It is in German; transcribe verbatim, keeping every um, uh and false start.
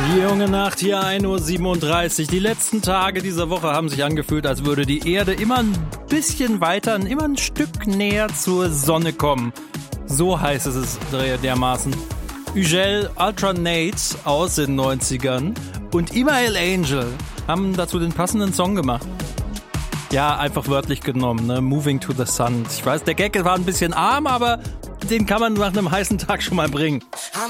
Die junge Nacht hier, ein Uhr siebenunddreißig. Die letzten Tage dieser Woche haben sich angefühlt, als würde die Erde immer ein bisschen weiter, immer ein Stück näher zur Sonne kommen. So heißt es dermaßen. Ugel, Alternate aus den neunzigern und Email Angel haben dazu den passenden Song gemacht. Ja, einfach wörtlich genommen, ne? Moving to the Sun. Ich weiß, der Gag war ein bisschen arm, aber den kann man nach einem heißen Tag schon mal bringen.